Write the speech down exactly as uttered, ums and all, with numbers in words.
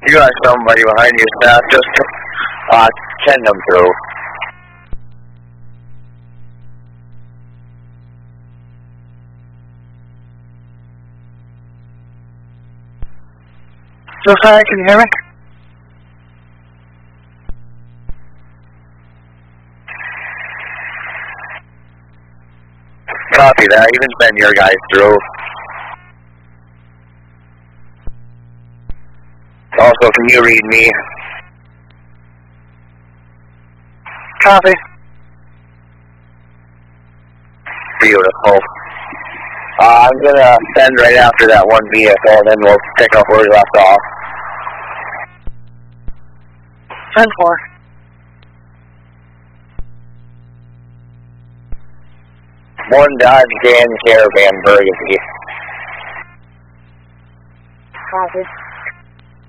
You got somebody behind you, staff. Just uh, send them through. Josiah, can you hear me? Copy that. You can send your guys through. Also, can you read me? Copy. Beautiful. Uh, I'm gonna send right after that one vehicle, and then we'll pick up where we left off. Send for. One Dodge Grand Caravan Burgundy. Copy.